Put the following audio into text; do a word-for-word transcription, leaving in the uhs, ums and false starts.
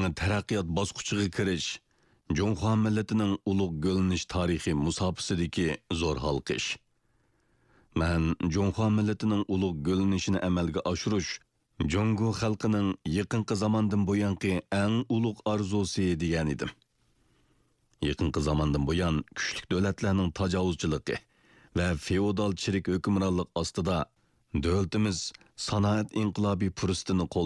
yangi taraqqiyot bosqichiga kirish Jonghua millatining ulug' g'o'lanish tarixi musofasidagi zo'r halqish. Men Jonghua millatining ulug' g'o'lanishini amalga oshirish Jongu xalqining yaqinqi zamondan buyangi eng ulug' orzusi degan edim. Yaqinqi zamondan buyon kuchli davlatlarning tajovuzchiligi va feodal chirik hukmronlik ostida davlatimiz sanoat inqilobiy fursatini